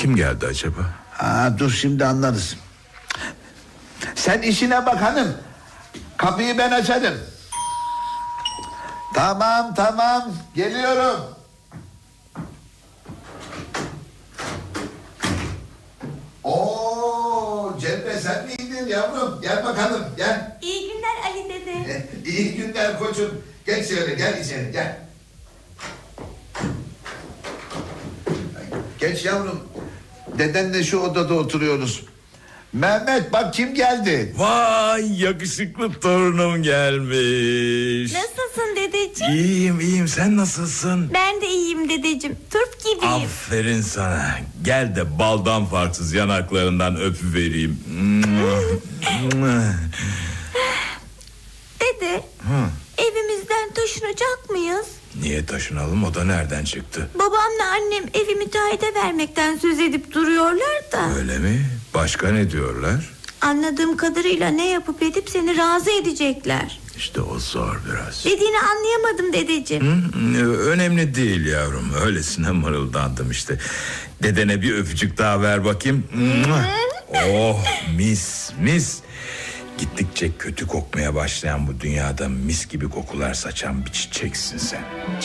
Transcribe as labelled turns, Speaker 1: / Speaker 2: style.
Speaker 1: Kim geldi acaba?
Speaker 2: Dur şimdi anlarız. Sen işine bak hanım. Kapıyı ben açarım. Tamam geliyorum. Cemre sen miydin yavrum? Gel bakalım gel.
Speaker 3: İyi günler Ali dede.
Speaker 2: İyi günler koçum. Geç şöyle gel içeri gel. Geç yavrum. Dedenle şu odada oturuyoruz. Mehmet bak kim geldi.
Speaker 1: Vay, yakışıklı torunum gelmiş.
Speaker 3: Nasılsın dedeciğim?
Speaker 1: İyiyim, sen nasılsın?
Speaker 3: Ben de iyiyim dedeciğim. Turp gibiyim.
Speaker 1: Aferin sana. Gel de baldan farksız yanaklarından öpüvereyim.
Speaker 3: Dede, evimizden taşınacak mıyız?
Speaker 1: Niye taşınalım, o da nereden çıktı?
Speaker 3: Babamla annem evi müteahhite vermekten söz edip duruyorlar da.
Speaker 1: Öyle mi? Başka ne diyorlar?
Speaker 3: Anladığım kadarıyla ne yapıp edip seni razı edecekler.
Speaker 1: İşte o zor biraz.
Speaker 3: Dediğini anlayamadım dedeciğim.
Speaker 1: Önemli değil yavrum. Öylesine mırıldandım işte. Dedene bir öpücük daha ver bakayım. Oh, mis. Gittikçe kötü kokmaya başlayan bu dünyada mis gibi kokular saçan bir çiçeksin sen.